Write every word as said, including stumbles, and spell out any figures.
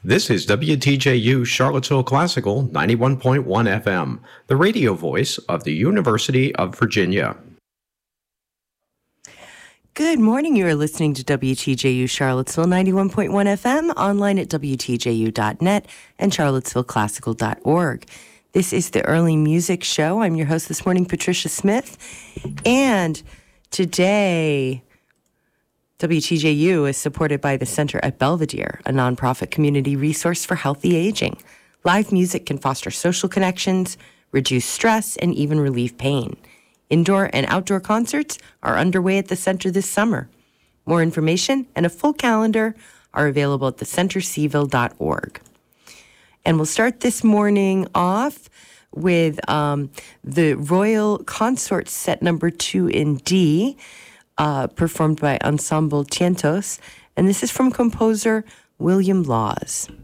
This is W T J U Charlottesville Classical ninety-one point one F M, the radio voice of the University of Virginia. Good morning. You are listening to W T J U Charlottesville ninety-one point one F M, online at W T J U dot net and Charlottesville Classical dot org. This is the Early Music Show. I'm your host this morning, Patricia Smith. And today, W T J U is supported by the Center at Belvedere, a nonprofit community resource for healthy aging. Live music can foster social connections, reduce stress, and even relieve pain. Indoor and outdoor concerts are underway at the center this summer. More information and a full calendar are available at the center c ville dot org. And we'll start this morning off with um, the Royal Consort Set number two in D, uh, performed by Ensemble Tientos. And this is from composer William Laws.